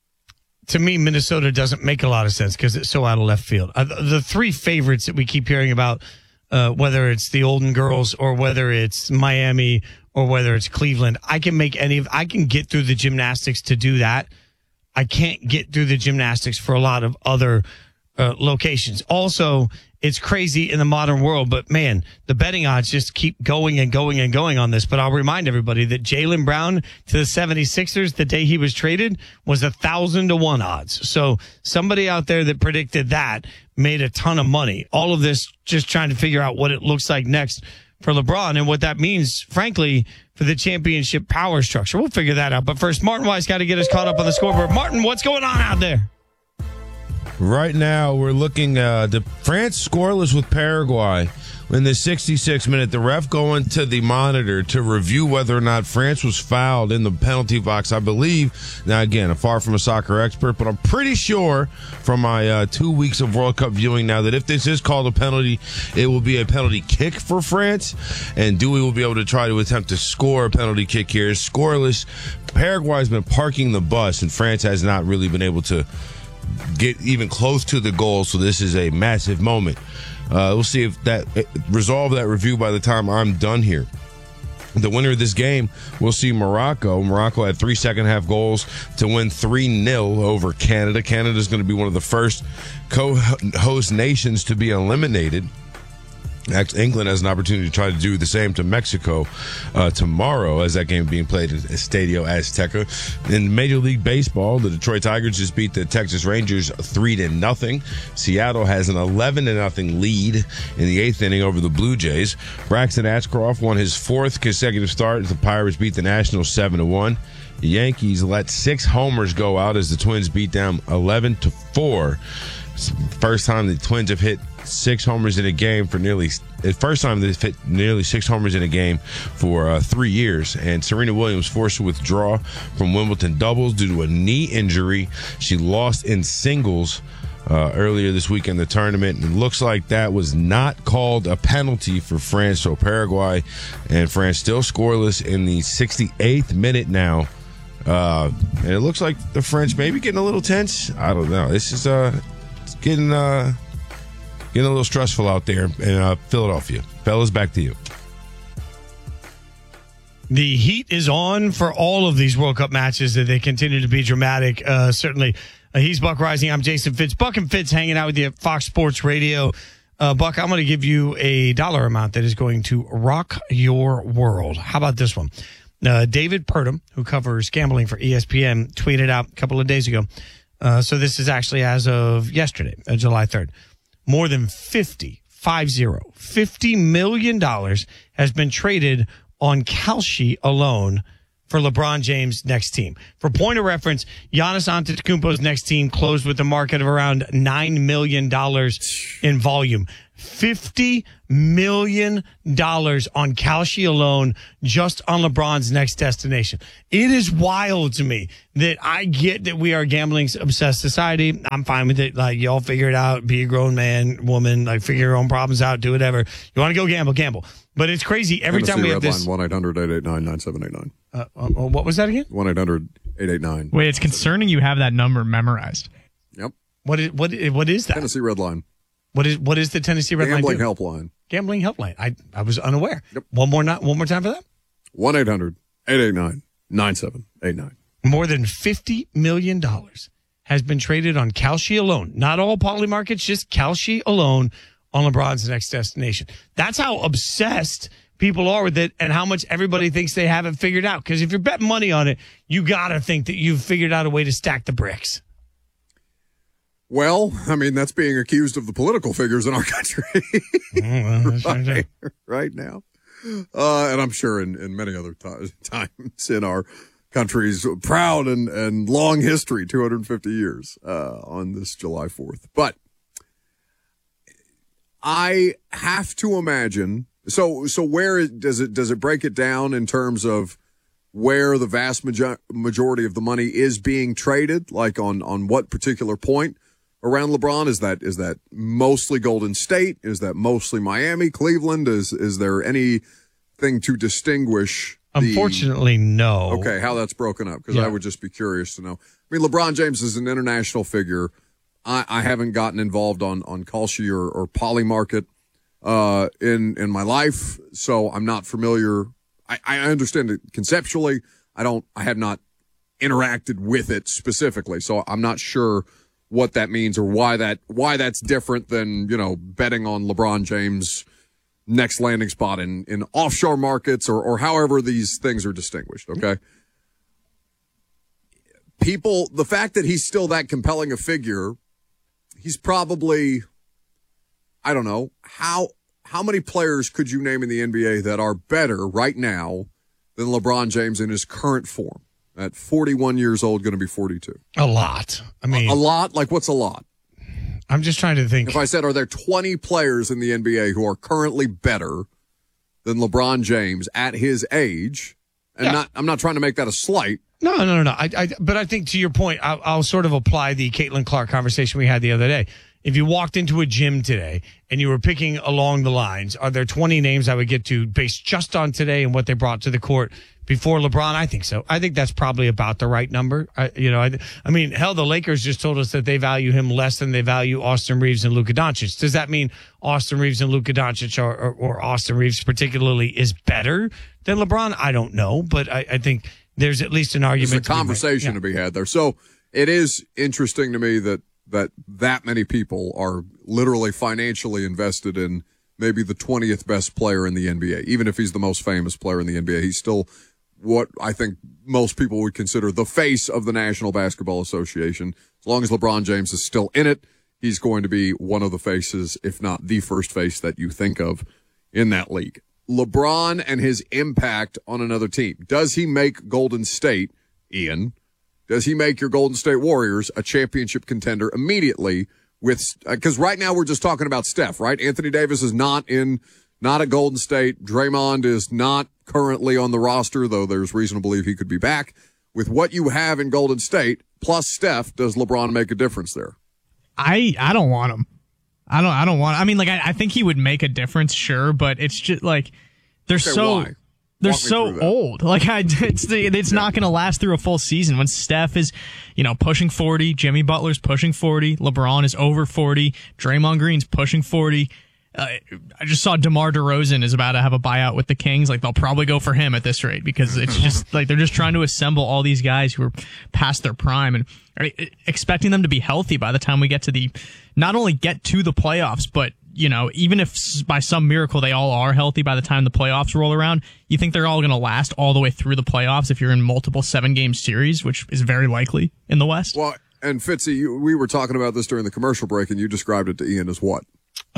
To me, Minnesota doesn't make a lot of sense because it's so out of left field. The three favorites that we keep hearing about, whether it's the Golden Girls or whether it's Miami or whether it's Cleveland, I can get through the gymnastics to do that. I can't get through the gymnastics for a lot of other locations. Also, it's crazy in the modern world, but man, the betting odds just keep going and going and going on this. But I'll remind everybody that Jaylen Brown to the 76ers the day he was traded was 1,000-1 odds. So somebody out there that predicted that made a ton of money. All of this just trying to figure out what it looks like next for LeBron and what that means, frankly, for the championship power structure. We'll figure that out. But first, Martin Weiss got to get us caught up on the scoreboard. Martin, what's going on out there? Right now, we're looking to France scoreless with Paraguay. In the 66th minute, the ref going to the monitor to review whether or not France was fouled in the penalty box, I believe. Now, again, I'm far from a soccer expert, but I'm pretty sure from my 2 weeks of World Cup viewing now that if this is called a penalty, it will be a penalty kick for France, and Dewey will be able to try to attempt to score a penalty kick here. Scoreless, Paraguay's been parking the bus, and France has not really been able to get even close to the goal, so this is a massive moment. We'll see if that resolve that review by the time I'm done here. The winner of this game, we'll see Morocco. Morocco had 3 second-half goals to win 3-0 over Canada. Canada is going to be one of the first co-host nations to be eliminated. England has an opportunity to try to do the same to Mexico tomorrow as that game being played at Estadio Azteca. In Major League Baseball, the Detroit Tigers just beat the Texas Rangers 3-0. Seattle has an 11-0 lead in the 8th inning over the Blue Jays. Braxton Ashcroft won his 4th consecutive start as the Pirates beat the Nationals 7-1. The Yankees let 6 homers go out as the Twins beat them 11-4. It's the first time the Twins have hit 6 homers in a game for first time they've hit nearly 6 homers in a game for 3 years. And Serena Williams forced to withdraw from Wimbledon doubles due to a knee injury. She lost in singles earlier this week in the tournament. And it looks like that was not called a penalty for France. So Paraguay and France still scoreless in the 68th minute now. And it looks like the French maybe getting a little tense. I don't know. This is it's getting a little stressful out there in Philadelphia. Fellas, back to you. The heat is on for all of these World Cup matches. That they continue to be dramatic. Certainly, He's Buck Rising. I'm Jason Fitz. Buck and Fitz hanging out with you at Fox Sports Radio. Buck, I'm going to give you a dollar amount that is going to rock your world. How about this one? David Purdom, who covers gambling for ESPN, tweeted out a couple of days ago. So this is actually as of yesterday, July 3rd. More than $50 million has been traded on Kalshi alone for LeBron James' next team. For point of reference, Giannis Antetokounmpo's next team closed with a market of around $9 million in volume. $50 million on Kalshi alone, just on LeBron's next destination. It is wild to me that I get that we are a gambling-obsessed society. I'm fine with it. Like, y'all figure it out. Be a grown man, woman. Like, figure your own problems out. Do whatever. You want to go gamble. But it's crazy. Every time we have this... 1-800-889-9789. What was that again? 1-800-889. Wait, it's concerning you have that number memorized. Yep. What is that? Tennessee Red Line. What is the Tennessee Red Line? Gambling helpline. Gambling helpline. I was unaware. Yep. One more time for that. 1-800-889-9789. More than $50 million has been traded on Kalshi alone. Not all poly markets, just Kalshi alone on LeBron's next destination. That's how obsessed people are with it and how much everybody thinks they have it figured out. Because if you're betting money on it, you got to think that you've figured out a way to stack the bricks. Well, I mean, that's being accused of the political figures in our country right now. And I'm sure in many other times in our country's proud and long history, 250 years on this July 4th. But I have to imagine, so where does it break it down in terms of where the vast majority of the money is being traded? Like on what particular point around LeBron? Is that mostly Golden State? Is that mostly Miami, Cleveland? Is there anything to distinguish? Unfortunately, no. Okay, how that's broken up, because I would just be curious to know. I mean, LeBron James is an international figure. I haven't gotten involved on Kalshi or Poly Market in my life, so I'm not familiar. I understand it conceptually. I have not interacted with it specifically, so I'm not sure what that means or why that's different than, betting on LeBron James' next landing spot in offshore markets or however these things are distinguished. Okay. The fact that he's still that compelling a figure, he's probably, I don't know, how many players could you name in the NBA that are better right now than LeBron James in his current form? At 41 years old, going to be 42. A lot. I mean, a lot? Like, what's a lot? I'm just trying to think. If I said, are there 20 players in the NBA who are currently better than LeBron James at his age? And I'm not trying to make that a slight. No. But I think to your point, I'll sort of apply the Caitlin Clark conversation we had the other day. If you walked into a gym today and you were picking along the lines, are there 20 names I would get to based just on today and what they brought to the court before LeBron? I think so. I think that's probably about the right number. I mean, hell, the Lakers just told us that they value him less than they value Austin Reeves and Luka Doncic. Does that mean Austin Reeves and Luka Doncic or Austin Reeves particularly is better than LeBron? I don't know, but I think there's at least an argument. There's a conversation to be had there. So it is interesting to me that many people are literally financially invested in maybe the 20th best player in the NBA. Even if he's the most famous player in the NBA, he's still what I think most people would consider the face of the National Basketball Association. As long as LeBron James is still in it, he's going to be one of the faces, if not the first face that you think of in that league. LeBron and his impact on another team. Does he make Golden State, Ian, does he make your Golden State Warriors a championship contender immediately? Because right now we're just talking about Steph, right? Anthony Davis is not at Golden State. Draymond is not currently on the roster, though there's reason to believe he could be back. With what you have in Golden State plus Steph, does LeBron make a difference there? I don't want him. I don't want. I mean, like I think he would make a difference, sure, but it's just like they're so. Why? They're so old. Like it's not going to last through a full season. When Steph is, pushing 40, Jimmy Butler's pushing 40, LeBron is over 40, Draymond Green's pushing 40. I just saw DeMar DeRozan is about to have a buyout with the Kings. Like, they'll probably go for him at this rate because it's just like they're just trying to assemble all these guys who are past their prime and expecting them to be healthy by the time we get to not only get to the playoffs, but, you know, even if by some miracle they all are healthy by the time the playoffs roll around, you think they're all going to last all the way through the playoffs if you're in multiple 7-game series, which is very likely in the West? Well, and Fitzy, we were talking about this during the commercial break, and you described it to Ian as what?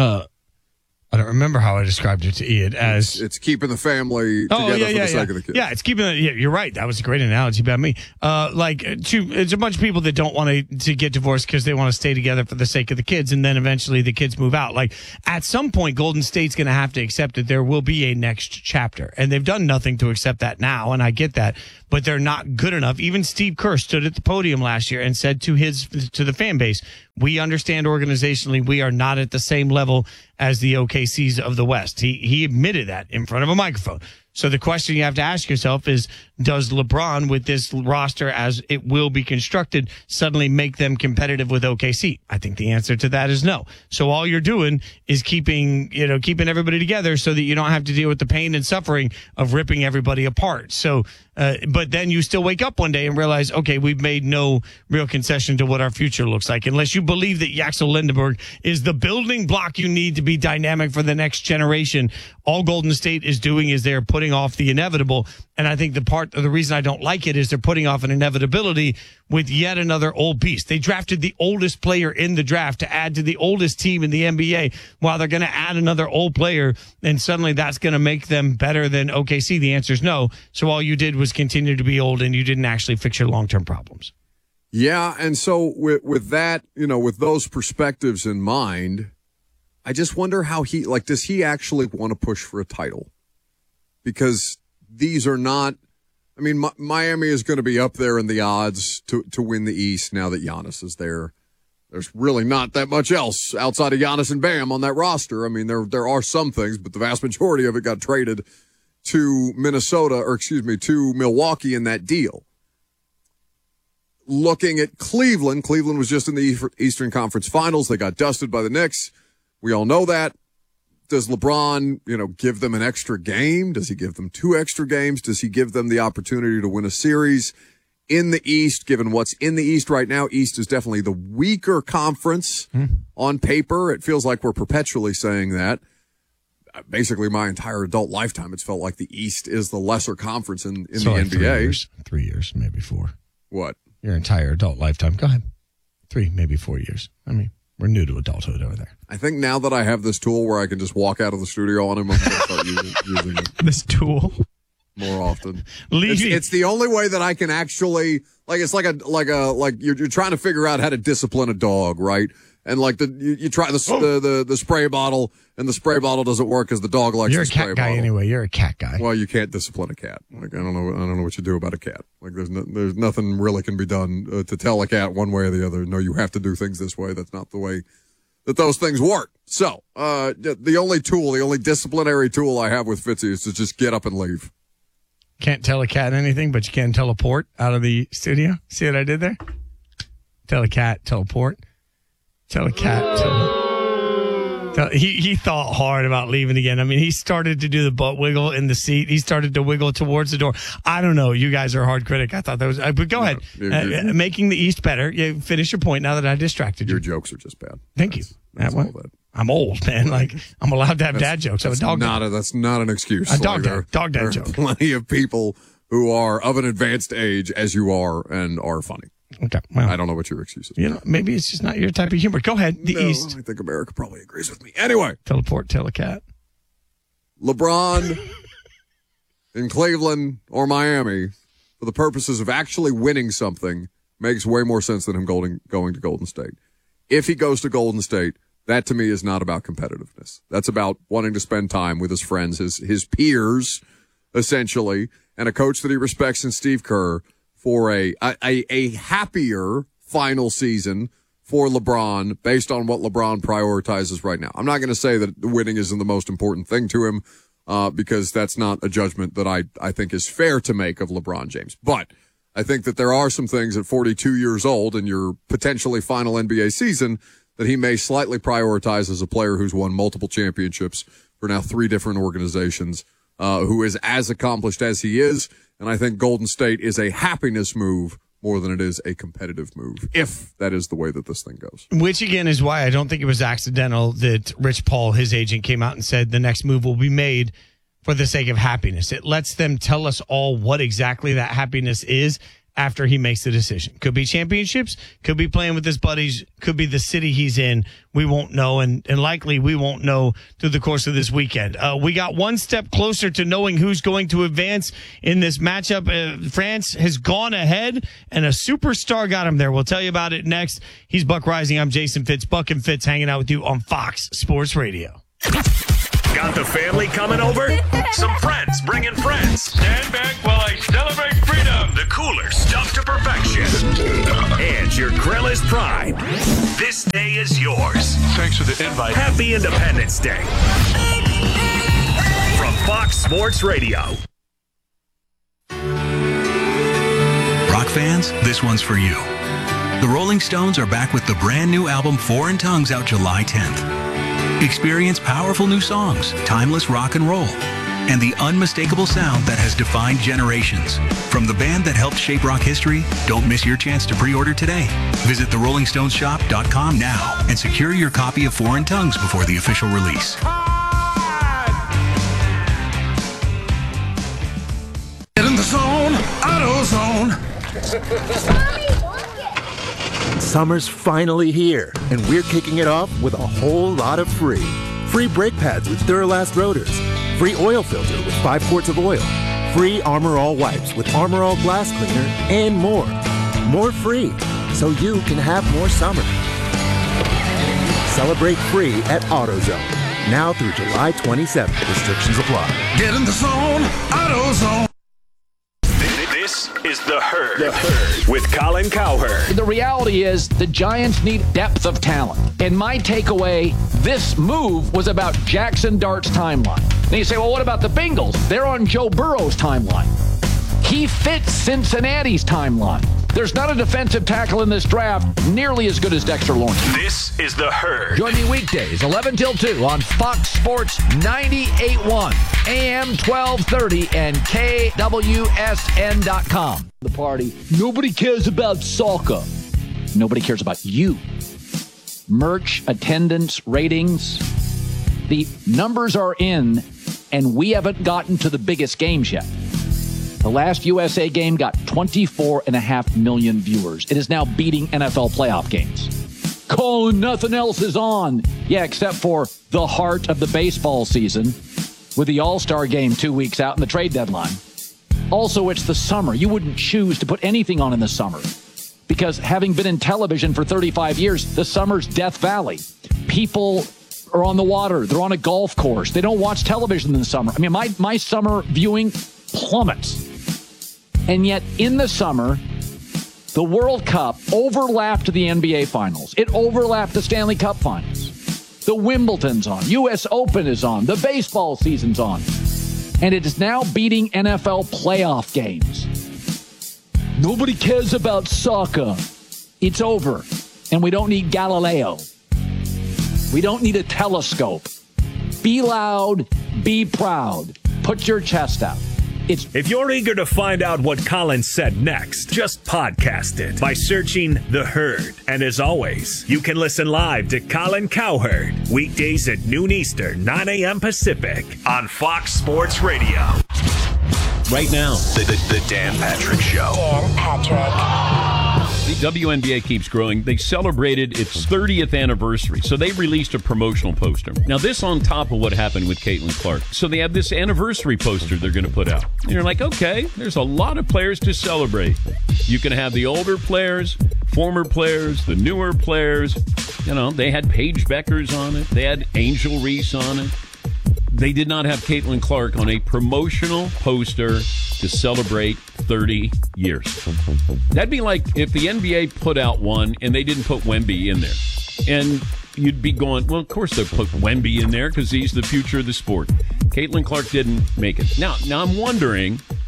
I don't remember how I described it to Ian as it's keeping the family together for the sake of the kids. Yeah, it's keeping. You're right. That was a great analogy about me. It's a bunch of people that don't want to get divorced because they want to stay together for the sake of the kids, and then eventually the kids move out. Like, at some point, Golden State's going to have to accept that there will be a next chapter, and they've done nothing to accept that now, and I get that, but they're not good enough. Even Steve Kerr stood at the podium last year and said to the fan base, "We understand organizationally we are not at the same level as the OKCs of the West." He admitted that in front of a microphone. So the question you have to ask yourself is, does LeBron, with this roster as it will be constructed, suddenly make them competitive with OKC? I think the answer to that is no. So all you're doing is keeping everybody together so that you don't have to deal with the pain and suffering of ripping everybody apart. So, but then you still wake up one day and realize, okay, we've made no real concession to what our future looks like. Unless you believe that Yaxel Lindenberg is the building block you need to be dynamic for the next generation, all Golden State is doing is they're putting off the inevitable. And I think the reason I don't like it is they're putting off an inevitability with yet another old beast. They drafted the oldest player in the draft to add to the oldest team in the NBA, while they're going to add another old player, and suddenly that's going to make them better than OKC. The answer is no. So all you did was continue to be old, and you didn't actually fix your long-term problems. Yeah, and so with that, with those perspectives in mind, I just wonder how does he actually want to push for a title? Because these are not, Miami is going to be up there in the odds to win the East now that Giannis is there. There's really not that much else outside of Giannis and Bam on that roster. There are some things, but the vast majority of it got traded to to Milwaukee in that deal. Looking at Cleveland was just in the Eastern Conference Finals. They got dusted by the Knicks. We all know that. Does LeBron, give them an extra game? Does he give them 2 extra games? Does he give them the opportunity to win a series in the East, given what's in the East right now? East is definitely the weaker conference on paper. It feels like we're perpetually saying that. Basically, my entire adult lifetime, it's felt like the East is the lesser conference in the NBA. 3 years, maybe 4. What? Your entire adult lifetime. Go ahead. 3, maybe 4 years. We're new to adulthood over there. I think now that I have this tool where I can just walk out of the studio on him, I'm going to start using it. This tool? More often. It's the only way that I can actually, it's like you're trying to figure out how to discipline a dog, right? And you try the spray bottle, and the spray bottle doesn't work because the dog likes the spray bottle. You're a cat guy anyway. You're a cat guy. Well, you can't discipline a cat. I don't know what you do about a cat. There's nothing really can be done to tell a cat one way or the other. No, you have to do things this way. That's not the way that those things work. So, the only disciplinary tool I have with Fitzy is to just get up and leave. Can't tell a cat anything, but you can teleport out of the studio. See what I did there? Tell a cat, teleport. Tell a cat, he thought hard about leaving again. He started to do the butt wiggle in the seat. He started to wiggle towards the door. I don't know. You guys are a hard critic. I thought that was, but go ahead. Making the East better. You finish your point now that I distracted you. Your jokes are just bad. Thank you. That's all that. I'm old, man. I'm allowed to have dad jokes. That's not an excuse. A dad joke. There are plenty of people who are of an advanced age as you are and are funny. Okay. Well, I don't know what your excuse is. Maybe it's just not your type of humor. Go ahead. The East. I think America probably agrees with me. Anyway. Teleport, tell a cat. LeBron in Cleveland or Miami, for the purposes of actually winning something, makes way more sense than him going to Golden State. If he goes to Golden State, that to me is not about competitiveness. That's about wanting to spend time with his friends, his peers, essentially, and a coach that he respects in Steve Kerr, for a happier final season for LeBron based on what LeBron prioritizes right now. I'm not going to say that winning isn't the most important thing to him because that's not a judgment that I think is fair to make of LeBron James. But I think that there are some things at 42 years old in your potentially final NBA season that he may slightly prioritize as a player who's won multiple championships for now 3 different organizations, who is as accomplished as he is. And I think Golden State is a happiness move more than it is a competitive move, if that is the way that this thing goes. Which, again, is why I don't think it was accidental that Rich Paul, his agent, came out and said the next move will be made for the sake of happiness. It lets them tell us all what exactly that happiness is after he makes the decision. Could be championships, could be playing with his buddies, could be the city he's in. We won't know, and likely we won't know through the course of this weekend. We got one step closer to knowing who's going to advance in this matchup. France has gone ahead, and a superstar got him there. We'll tell you about it next. He's Buck Rising. I'm Jason Fitz. Buck and Fitz hanging out with you on Fox Sports Radio. Got the family coming over? Some friends bringing friends. Stand back while I celebrate freedom. The cooler stuff to perfection. And your grill is prime. This day is yours. Thanks for the invite. Happy Independence Day. From Fox Sports Radio. Rock fans, this one's for you. The Rolling Stones are back with the brand new album Foreign Tongues out July 10th. Experience powerful new songs, timeless rock and roll, and the unmistakable sound that has defined generations. From the band that helped shape rock history, don't miss your chance to pre-order today. Visit therollingstoneshop.com now and secure your copy of Foreign Tongues before the official release. Get in the zone, AutoZone. Summer's finally here, and we're kicking it off with a whole lot of free. Free brake pads with Duralast rotors. Free oil filter with 5 quarts of oil. Free Armor All wipes with Armor All glass cleaner, and more. More free, so you can have more summer. Celebrate free at AutoZone. Now through July 27th. Restrictions apply. Get in the zone, AutoZone. This is The Herd. With Colin Cowherd. The reality is the Giants need depth of talent. And my takeaway, this move was about Jackson Dart's timeline. And you say, well, what about the Bengals? They're on Joe Burrow's timeline. He fits Cincinnati's timeline. There's not a defensive tackle in this draft nearly as good as Dexter Lawrence. This is The Herd. Join me weekdays, 11 till 2 on Fox Sports 98.1, AM 1230, and KWSN.com. The party. Nobody cares about soccer. Nobody cares about you. Merch, attendance, ratings. The numbers are in, and we haven't gotten to the biggest games yet. The last USA game got 24.5 million viewers. It is now beating NFL playoff games. Colin, nothing else is on. Yeah, except for the heart of the baseball season with the All-Star game 2 weeks out and the trade deadline. Also, it's the summer. You wouldn't choose to put anything on in the summer because having been in television for 35 years, the summer's Death Valley. People are on the water. They're on a golf course. They don't watch television in the summer. I mean, my summer viewing plummets. And yet, in the summer, the World Cup overlapped the NBA Finals. It overlapped the Stanley Cup Finals. The Wimbledon's on. U.S. Open is on. The baseball season's on. And it is now beating NFL playoff games. Nobody cares about soccer. It's over. And we don't need Galileo. We don't need a telescope. Be loud. Be proud. Put your chest out. If you're eager to find out what Colin said next, just podcast it by searching The Herd. And as always, you can listen live to Colin Cowherd weekdays at noon Eastern, 9 a.m. Pacific on Fox Sports Radio. Right now, the Dan Patrick Show. Dan Patrick. The WNBA keeps growing. They celebrated its 30th anniversary, so they released a promotional poster. Now, this on top of what happened with Caitlin Clark. So they have this anniversary poster they're going to put out. And you're like, okay, there's a lot of players to celebrate. You can have the older players, former players, the newer players. You know, they had Paige Beckers on it. They had Angel Reese on it. They did not have Caitlin Clark on a promotional poster to celebrate 30 years. That'd be like if the NBA put out one and they didn't put Wemby in there. And you'd be going, well, of course they'll put Wemby in there because he's the future of the sport. Caitlin Clark didn't make it. Now I'm wondering,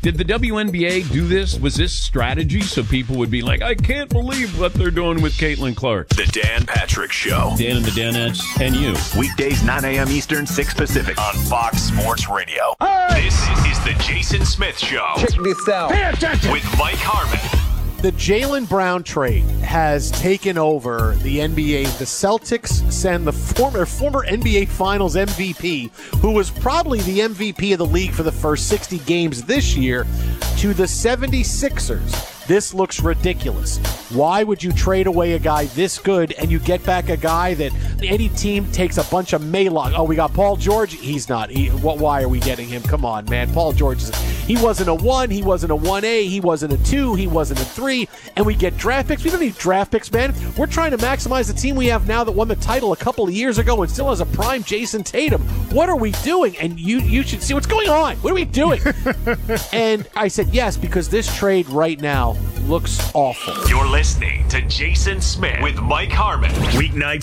Did the WNBA do this? Was this strategy so people would be like, I can't believe what they're doing with Caitlin Clark? The Dan Patrick Show. Dan and the Danettes and you. Weekdays 9 a.m. Eastern, 6 Pacific on Fox Sports Radio. This is the Jason Smith Show. Check this out. Pay attention. With Mike Harmon. The Jaylen Brown trade has taken over the NBA. The Celtics send the former NBA Finals MVP, who was probably the MVP of the league for the first 60 games this year, to the 76ers. This looks ridiculous. Why would you trade away a guy this good and you get back a guy that any team takes a bunch of Maylog? Oh, we got Paul George. He's not. Why are we getting him? Come on, man. Paul George, he wasn't a 1. He wasn't a 1A. He wasn't a 2. He wasn't a 3. And we get draft picks. We don't need draft picks, man. We're trying to maximize the team we have now that won the title a couple of years ago and still has a prime Jason Tatum. What are we doing? And you should see what's going on. What are we doing? And I said yes, because this trade right now looks awful. You're listening to Jason Smith with Mike Harmon. Weeknights